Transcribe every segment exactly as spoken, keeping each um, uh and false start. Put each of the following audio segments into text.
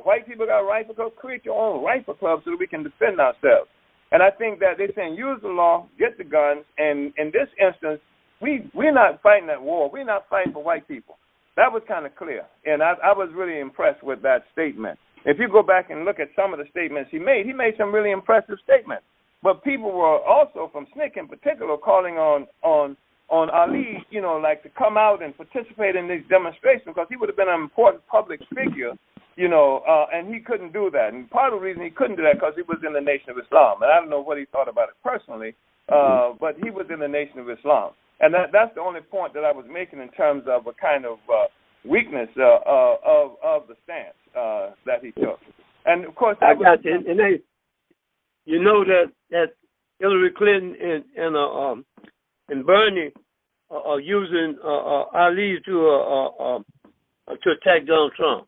white people got rifle clubs, create your own rifle club so that we can defend ourselves. And I think that they're saying use the law, get the guns, and in this instance, we, we're not fighting that war. We're not fighting for white people. That was kind of clear, and I, I was really impressed with that statement. If you go back and look at some of the statements he made, he made some really impressive statements. But people were also, from S N C C in particular, calling on, on, on Ali, you know, like to come out and participate in these demonstrations because he would have been an important public figure, you know, uh, and he couldn't do that. And part of the reason he couldn't do that because he was in the Nation of Islam. And I don't know what he thought about it personally, uh, but he was in the Nation of Islam. And that, that's the only point that I was making in terms of a kind of uh, weakness uh, uh, of, of the stance uh, that he took. And, of course, I got was, you. And they, you know that, that Hillary Clinton and, and, uh, um, and Bernie are, are using uh, uh, Ali to, uh, uh, uh, to attack Donald Trump.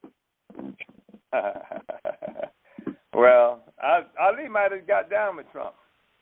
Well, I, Ali might have got down with Trump.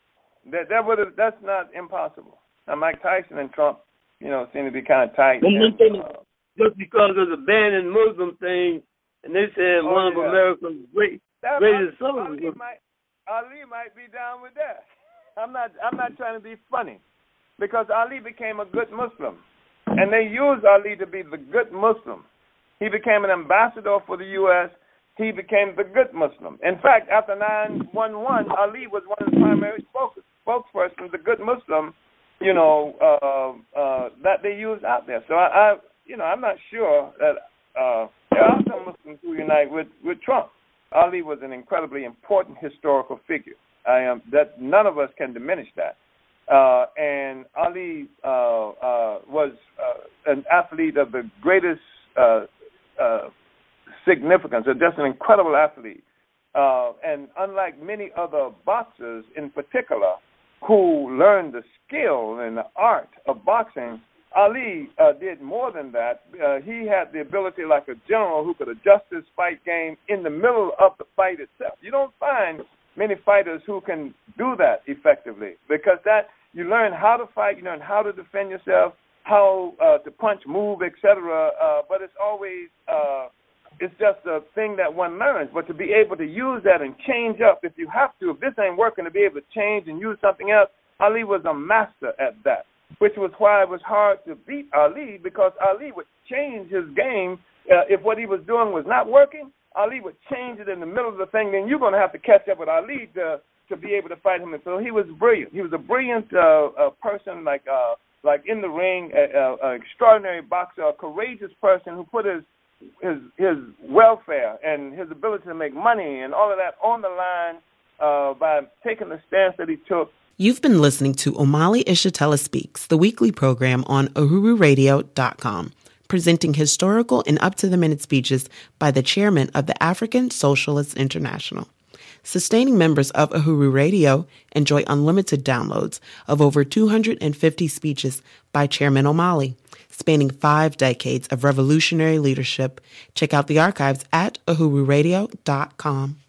That that would have, that's not impossible. Now, Mike Tyson and Trump, you know, seem to be kind of tight. And, uh, just because of the banning Muslim thing, and they said oh, one yeah. of America's great, greatest soldiers. Ali might, Ali might be down with that. I'm not. I'm not trying to be funny, because Ali became a good Muslim, and they used Ali to be the good Muslim. He became an ambassador for the U S He became the good Muslim. In fact, after nine one one, Ali was one of the primary spokes, spokespersons, the good Muslim, you know, uh, uh, that they used out there. So I, I, you know, I'm not sure that uh, there are some Muslims who unite with, with Trump. Ali was an incredibly important historical figure. I am that none of us can diminish that. Uh, and Ali uh, uh, was uh, an athlete of the greatest uh, uh, significance, just an incredible athlete. Uh, and unlike many other boxers in particular who learned the skill and the art of boxing, Ali uh, did more than that. Uh, he had the ability, like a general, who could adjust his fight game in the middle of the fight itself. You don't find many fighters who can do that effectively, because that you learn how to fight, you learn how to defend yourself, how uh, to punch, move, et cetera. Uh, but it's always uh, it's just a thing that one learns. But to be able to use that and change up if you have to, if this ain't working, to be able to change and use something else, Ali was a master at that, which was why it was hard to beat Ali, because Ali would change his game. Uh, if what he was doing was not working, Ali would change it in the middle of the thing. Then you're going to have to catch up with Ali to to be able to fight him. And so he was brilliant. He was a brilliant uh, uh, person, like uh, like in the ring, an extraordinary boxer, a courageous person who put his his his welfare and his ability to make money and all of that on the line uh, by taking the stance that he took. You've been listening to Omali Ishitella Speaks, the weekly program on uhuru radio dot com, presenting historical and up-to-the-minute speeches by the chairman of the African Socialist International. Sustaining members of Uhuru Radio enjoy unlimited downloads of over two hundred fifty speeches by Chairman Omali, spanning five decades of revolutionary leadership. Check out the archives at uhuru radio dot com.